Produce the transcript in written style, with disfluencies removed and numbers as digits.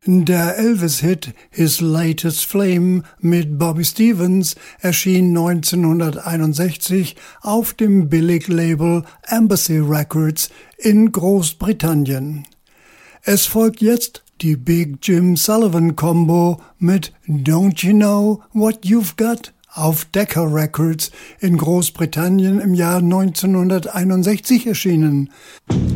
Der Elvis-Hit His Latest Flame mit Bobby Stevens erschien 1961 auf dem Billig-Label Embassy Records in Großbritannien. Es folgt jetzt die Big Jim Sullivan Combo mit Don't You Know What You've Got auf Decca Records in Großbritannien im Jahr 1961 erschienen.